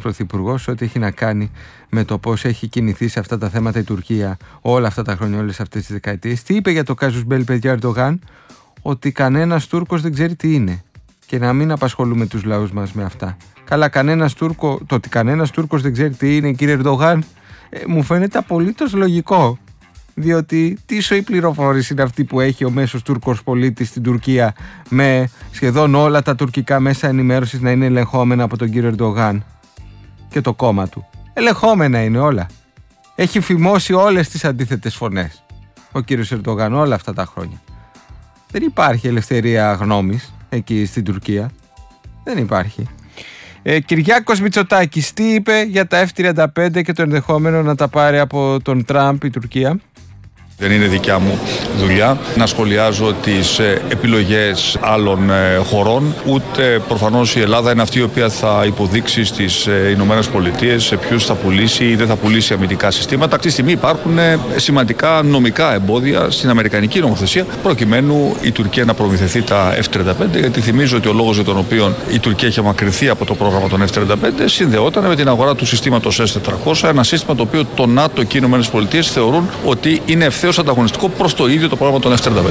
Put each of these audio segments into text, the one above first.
Πρωθυπουργός, ό,τι έχει να κάνει με το πώς έχει κινηθεί σε αυτά τα θέματα η Τουρκία όλα αυτά τα χρόνια, όλες αυτές τις δεκαετίες. Τι είπε για το κάζους μπέλι, παιδιά, Ερντογάν? Ότι κανένας Τούρκος δεν ξέρει τι είναι και να μην απασχολούμε τους λαούς μας με αυτά. Καλά, το ότι κανένας Τούρκος δεν ξέρει τι είναι, κύριε Ερντογάν, μου φαίνεται απολύτως λογικό. Διότι τι σοή πληροφόρηση είναι αυτή που έχει ο μέσος Τούρκος πολίτης στην Τουρκία, με σχεδόν όλα τα τουρκικά μέσα ενημέρωσης να είναι ελεγχόμενα από τον κύριο Ερντογάν και το κόμμα του? Ελεγχόμενα είναι όλα. Έχει φημώσει όλες τις αντίθετες φωνές ο κύριος Ερντογάν όλα αυτά τα χρόνια. Δεν υπάρχει ελευθερία γνώμης εκεί στην Τουρκία. Δεν υπάρχει. Κυριάκος Μητσοτάκης τι είπε για τα F-35 και το ενδεχόμενο να τα πάρει από τον Τραμπ η Τουρκία? Δεν είναι δικιά μου δουλειά να σχολιάζω τις επιλογές άλλων χωρών, ούτε προφανώς η Ελλάδα είναι αυτή η οποία θα υποδείξει στις Ηνωμένες Πολιτείες σε ποιους θα πουλήσει ή δεν θα πουλήσει αμυντικά συστήματα. Αυτή τη στιγμή υπάρχουν σημαντικά νομικά εμπόδια στην αμερικανική νομοθεσία προκειμένου η Τουρκία να προμηθευτεί τα F-35, γιατί θυμίζω ότι ο λόγος για τον οποίο η Τουρκία έχει απομακρυνθεί από το πρόγραμμα των F-35 συνδεόταν με την αγορά του συστήματος S-400, ένα σύστημα το οποίο το ΝΑΤΟ και οι Ηνωμένες Πολιτείες θεωρούν ότι είναι ευθέως ανταγωνιστικό προς το ίδιο το πρόγραμμα των F-35.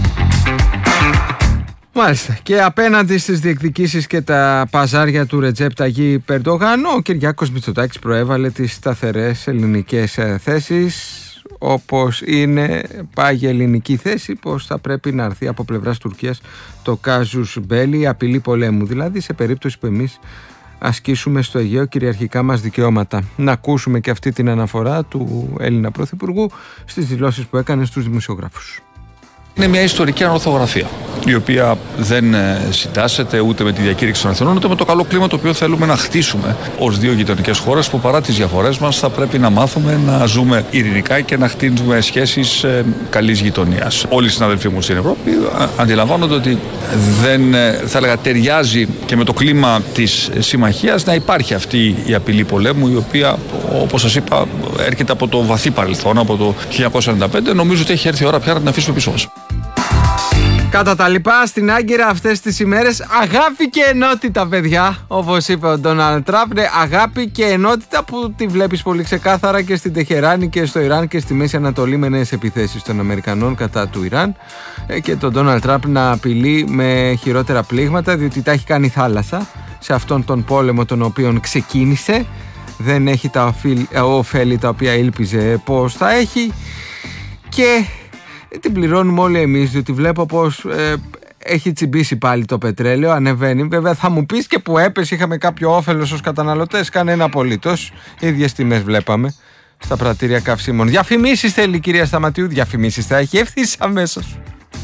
Μάλιστα. Και απέναντι στις διεκδικήσεις και τα παζάρια του Ρετζέπ Ταγίπ Ερντογάν, ο Κυριάκος Μητσοτάκης προέβαλε τις σταθερές ελληνικές θέσεις, όπως είναι πάγια ελληνική θέση πως θα πρέπει να έρθει από πλευράς Τουρκίας το κάζους μπέλι, η απειλή πολέμου, δηλαδή σε περίπτωση που εμείς ασκήσουμε στο Αιγαίο κυριαρχικά μας δικαιώματα. Να ακούσουμε και αυτή την αναφορά του Έλληνα Πρωθυπουργού στις δηλώσεις που έκανε στους δημοσιογράφους. Είναι μια ιστορική ανορθογραφία, η οποία δεν συντάσσεται ούτε με τη διακήρυξη των Αθηνών, ούτε με το καλό κλίμα το οποίο θέλουμε να χτίσουμε ως δύο γειτονικές χώρες που παρά τις διαφορές μας θα πρέπει να μάθουμε να ζούμε ειρηνικά και να χτίσουμε σχέσεις καλής γειτονίας. Όλοι οι συναδελφοί μου στην Ευρώπη αντιλαμβάνονται ότι δεν, θα έλεγα, ταιριάζει και με το κλίμα της συμμαχίας να υπάρχει αυτή η απειλή πολέμου, η οποία, όπως σας είπα, έρχεται από το βαθύ παρελθόν, από το 1995. Νομίζω ότι έχει έρθει η ώρα πια να την αφήσουμε πίσω μας. Κατά τα λοιπά, στην Άγκυρα αυτές τις ημέρες αγάπη και ενότητα, παιδιά. Όπως είπε ο Ντόναλντ Τραμπ, αγάπη και ενότητα που τη βλέπεις πολύ ξεκάθαρα και στην Τεχεράνη και στο Ιράν και στη Μέση Ανατολή, με νέες επιθέσεις των Αμερικανών κατά του Ιράν και τον Ντόναλντ Τραμπ να απειλεί με χειρότερα πλήγματα, διότι τα έχει κάνει θάλασσα σε αυτόν τον πόλεμο τον οποίον ξεκίνησε. Δεν έχει τα ωφέλη τα οποία ήλπιζε πως θα έχει και την πληρώνουμε όλοι εμείς, διότι βλέπω πως έχει τσιμπήσει πάλι το πετρέλαιο, ανεβαίνει. Βέβαια θα μου πεις και που έπεσε, είχαμε κάποιο όφελος ως καταναλωτές? Κανένα απολύτως. Ίδιες τιμές βλέπαμε στα πρατήρια καυσίμων. Διαφημίσεις θέλει η κυρία Σταματιού? Διαφημίσεις θα έχει ευθύς αμέσως.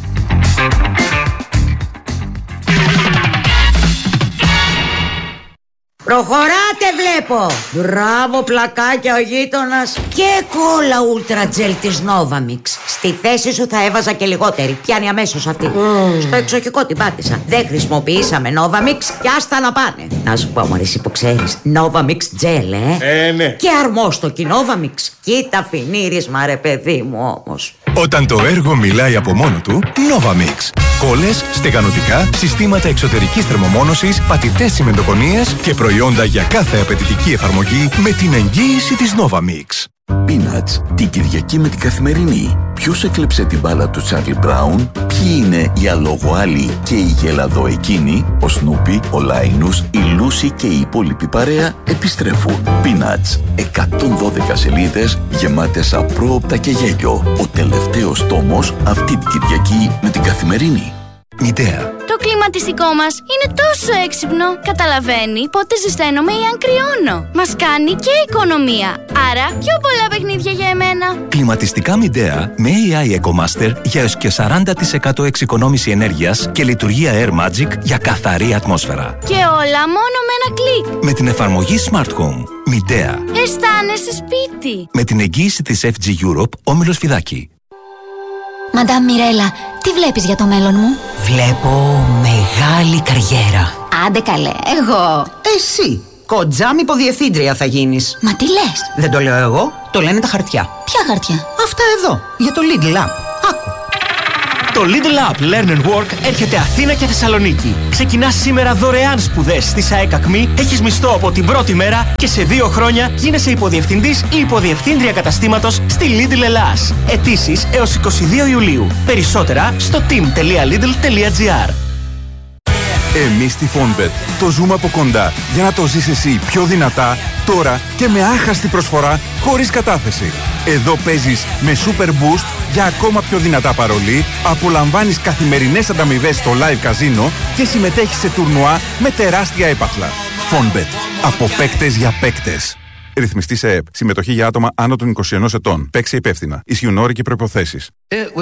Προχωράτε βλέπω. Μπράβο πλακάκια ο γείτονας. Και κόλλα Ultra Gel της Novamix. Στη θέση σου θα έβαζα και λιγότερη. Πιάνει αμέσως αυτή. Στο εξοχικό την πάτησα. Δεν χρησιμοποιήσαμε Novamix και άστα να πάνε. Να σου πω μωρή, εσύ που ξέρεις, Novamix Gel, ναι. Και αρμόστοκι Novamix. Κοίτα φινίρισμα ρε παιδί μου όμως. Όταν το έργο μιλάει από μόνο του, Novamix. Κόλλες, στεγανοτικά, συστήματα εξωτερικής θερμομόνωσης, πατητές τσιμεντοκονίες και προϊόντα για κάθε απαιτητική εφαρμογή με την εγγύηση της Novamix. Peanuts, την Κυριακή με την Καθημερινή. Ποιος έκλεψε την μπάλα του Τσάρλι Μπράουν? Ποιοι είναι οι αλογοάλοι και οι γελαδοεκίνοι? Ο Σνούπι, ο Λάινους, η Λούση και η υπόλοιπη παρέα επιστρέφουν. Peanuts, 112 σελίδες γεμάτες απρόοπτα και γέλιο. Ο τελευταίος τόμος αυτή την Κυριακή με την Καθημερινή. Μητέα. Το κλιματιστικό μας είναι τόσο έξυπνο. Καταλαβαίνει πότε ζεσταίνομαι ή αν κρυώνω. Μας κάνει και οικονομία. Άρα πιο πολλά παιχνίδια για εμένα. Κλιματιστικά Midea με AI EcoMaster για έως και 40% εξοικονόμηση ενέργειας και λειτουργία Air Magic για καθαρή ατμόσφαιρα. Και όλα μόνο με ένα κλικ. Με την εφαρμογή Smart Home. Midea. Αισθάνεσαι σπίτι. Με την εγγύηση της FG Europe, Όμιλος Φιδάκη. Μαντάμ Μιρέλα, τι βλέπεις για το μέλλον μου? Βλέπω μεγάλη καριέρα. Άντε καλέ, εγώ. Εσύ, κοντζάμ υποδιευθύντρια θα γίνεις. Μα τι λες? Δεν το λέω εγώ, το λένε τα χαρτιά. Ποια χαρτιά? Αυτά εδώ, για το Lidl App. Άκου. Το Lidl App Learn and Work έρχεται Αθήνα και Θεσσαλονίκη. Ξεκινάς σήμερα δωρεάν σπουδές στη ΣΑΕΚ ΑΚΜΗ, έχεις μισθό από την πρώτη μέρα και σε 2 χρόνια γίνεσαι υποδιευθυντής ή υποδιευθύντρια καταστήματος στη Lidl Ελλάς. Αιτήσεις έως 22 Ιουλίου. Περισσότερα στο team.lidl.gr. Εμείς στη Fonbet το ζούμε από κοντά για να το ζεις εσύ πιο δυνατά, τώρα και με άχαστη προσφορά χωρίς κατάθεση. Εδώ παίζεις με Super Boost για ακόμα πιο δυνατά παρολί, απολαμβάνεις καθημερινές ανταμοιβές στο live καζίνο και συμμετέχεις σε τουρνουά με τεράστια έπαθλα. Fonbet. Από παίκτες για παίκτες. Ρυθμιστή σε ΕΕΠ. Συμμετοχή για άτομα άνω των 21 ετών. Παίξε υπεύθυνα. Ισχύουν όροι και προϋποθέσεις.